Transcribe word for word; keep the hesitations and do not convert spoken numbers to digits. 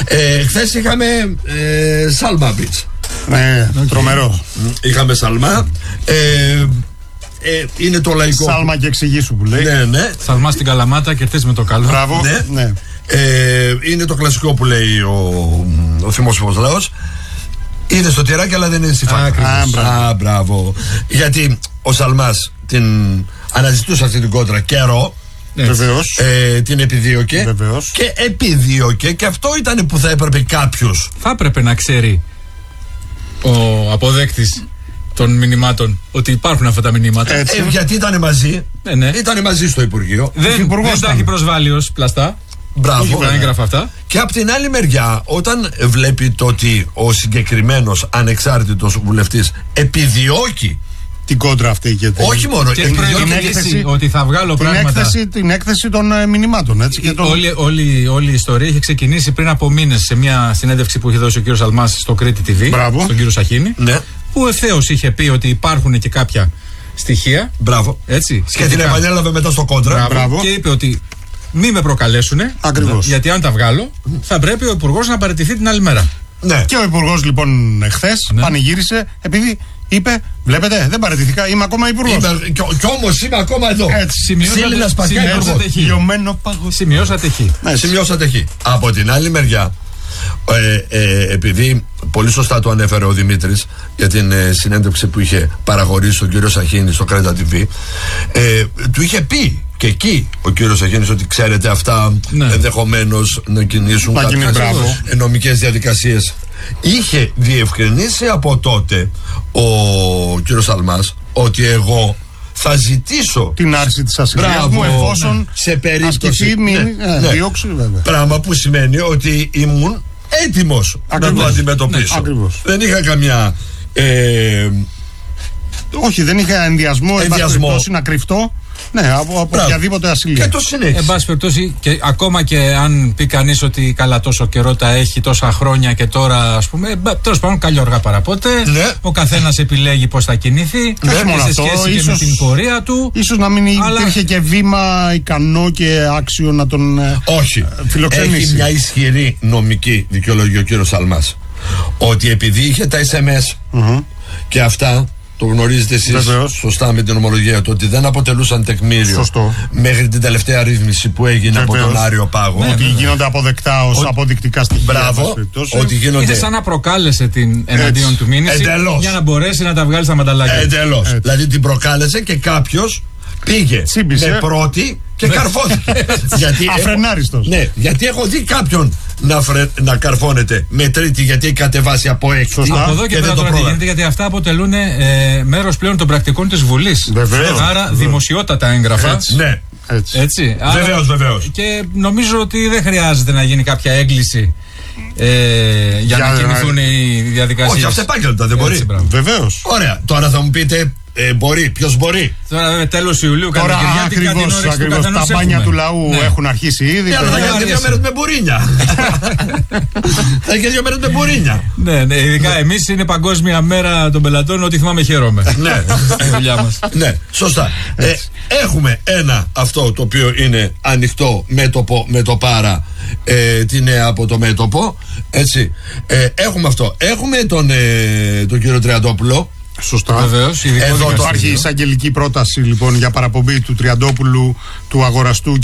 Ε, χθες είχαμε ε, Σάλμα Beach. Ναι, okay. Τρομερό. Είχαμε Σαλμά. Ε, ε, είναι το λαϊκό. Σάλμα και εξηγήσου που λέει. Ναι, ναι. Σαλμά στην Καλαμάτα, κερδίζει με το καλό. Μπράβο. Ναι. Ναι. Ε, είναι το κλασικό που λέει ο, ο θυμόσιμος λαός. Είναι στο τυράκι, αλλά δεν είναι στη φάκη. Α, μπράβο. Α, μπράβο. Γιατί ο Σαλμάς την αναζητούσε αυτή την κόντρα καιρό. Βεβαίως. Ε, την επιδίωκε. Βεβαίως. Και επιδίωκε, και αυτό ήταν που θα έπρεπε κάποιος. Θα έπρεπε να ξέρει ο αποδέκτης των μηνυμάτων ότι υπάρχουν αυτά τα μηνύματα. Ε, γιατί ήταν μαζί. Ναι, ναι. Ήταν μαζί στο Υπουργείο. Δεν, δεν τα έχει προσβάλει ως πλαστά. Μπράβο. Τα έγγραφα αυτά. Και από την άλλη μεριά, όταν βλέπει το ότι ο συγκεκριμένος ανεξάρτητος βουλευτής επιδιώκει την κόντρα αυτή και την... όχι μόνο και προειδοποιήσει ότι θα βγάλω την πράγματα. Έκθεση, την έκθεση των ε, μηνυμάτων. Έτσι, και τον... όλη, όλη, όλη η ιστορία είχε ξεκινήσει πριν από μήνες σε μια συνέντευξη που είχε δώσει ο κύριος Σαλμάς στο Κρήτη τι βι. Μπράβο. Στον κύριο Σαχίνη. Ναι. Που ευθέως είχε πει ότι υπάρχουν και κάποια στοιχεία. Μπράβο. Έτσι. Και την επανέλαβε μετά στο κόντρα. Μπράβο. Και είπε ότι μη με προκαλέσουνε. Ακριβώς. Γιατί αν τα βγάλω, θα πρέπει ο Υπουργός να παραιτηθεί την άλλη μέρα. Ναι. Και ο Υπουργός λοιπόν χθες ναι. πανηγύρισε επειδή είπε: βλέπετε, δεν παραιτηθήκα, είμαι ακόμα Υπουργός. Είμαι, κι, κι όμως είμαι ακόμα εδώ. Έτσι. Σύλληνα σπαθιά Υπουργός. Λιωμένο παγό. Σημειώσατε χ. Ναι, σημειώσατε χ. Από την άλλη μεριά, ε, ε, επειδή πολύ σωστά το ανέφερε ο Δημήτρης για την ε, συνέντευξη που είχε παραχωρήσει στον κύριο Σαχίνη στο Κρέτα τι βι, ε, του είχε πει και εκεί ο κύριος Σαχίνης ότι ξέρετε αυτά ναι. ενδεχομένως να κινήσουν να κάποιες ε, νομικές διαδικασίες. Είχε διευκρινίσει από τότε ο κύριος Σαλμάς ότι εγώ θα ζητήσω την άρση της ασυλίας μου εφόσον σε περίπτωση μη, ναι, ε, ναι. διώξει, βέβαια. Πράγμα που σημαίνει ότι ήμουν έτοιμος ακριβώς. να το αντιμετωπίσω. Ναι, δεν είχα καμιά ε, όχι, δεν είχα ενδιασμό, ενδιασμό. να κρυφτώ. Ναι, από, από οποιαδήποτε ασυλία. Και το συνέχισε. Εν πάση περιπτώσει, και ακόμα και αν πει κανείς ότι καλά τόσο καιρό τα έχει, τόσα χρόνια και τώρα, ας πούμε, τέλος πάντων, καλή αργά παραπότε. Ναι. Ο καθένας επιλέγει πώς θα κινηθεί. Ναι, σε μόνο σχέση αυτό, και ίσως, με την πορεία του. Ίσως να μην αλλά... υπήρχε και βήμα ικανό και άξιο να τον όχι. φιλοξενήσει. Έχει μια ισχυρή νομική δικαιολογία ο κύριος Σαλμάς. Ότι επειδή είχε τα ες εμ ες mm-hmm. και αυτά. Το γνωρίζετε εσείς σωστά με την ομολογία του ότι δεν αποτελούσαν τεκμήριο Σωστό. μέχρι την τελευταία ρύθμιση που έγινε Βεβαίως. από τον Άριο Πάγο. Ναι, ότι γίνονται αποδεκτά ως ο... αποδεικτικά στοιχεία. Μπράβο. Ότι γίνονται... Είναι σαν να προκάλεσε την εναντίον του μήνυση Εντελώς. για να μπορέσει να τα βγάλει στα μανταλάκια. Εντελώς. Δηλαδή την προκάλεσε και κάποιος πήγε Τσίμπησε. με πρώτη και καρφώθηκε. γιατί Αφρενάριστος. Έχω, ναι, γιατί έχω δει κάποιον να, φρε, να καρφώνεται με τρίτη γιατί έχει κατεβάσει από έξω. Από εδώ και, και πέρα τώρα τι γίνεται, γιατί αυτά αποτελούν ε, μέρος πλέον των πρακτικών της Βουλής. Βεβαίως. Άρα βεβαίως. Δημοσιότατα έγγραφα. Έτσι. Ναι. Έτσι. Έτσι. Βεβαίως, βεβαίως. Και νομίζω ότι δεν χρειάζεται να γίνει κάποια έγκληση ε, για, για να κινηθούν οι διαδικασίες. Όχι, αυτά επάγγελτα δεν μπορεί. Βεβαίως. Ωραία. Τώρα θα μου πείτε. Ε, μπορεί, ποιος μπορεί. Τώρα βέβαια τέλος Ιουλίου Τώρα ακριβώς, ακριβώς τα μπάνια του λαού ναι. έχουν αρχίσει ήδη. Ναι, αλλά θα γίνει δύο μέρες με μπουρίνια. Θα γίνει δύο μέρες με μπουρίνια. Ναι, ναι, ειδικά εμείς είναι Παγκόσμια Μέρα των Πελατών, ό,τι θυμάμαι χαίρομαι. Ναι, η δουλειά μας. Ναι, σωστά. Ε, έχουμε ένα αυτό το οποίο είναι ανοιχτό μέτωπο με το πάρα ε, τη νέα από το μέτωπο. Έτσι. Ε, έχουμε αυτό. Έχουμε τον, ε, τον κύριο Τριαντόπουλο. Σωστά. Βεβαίως, εδώ υπάρχει εισαγγελική πρόταση λοιπόν για παραπομπή του Τριαντόπουλου, του αγοραστού.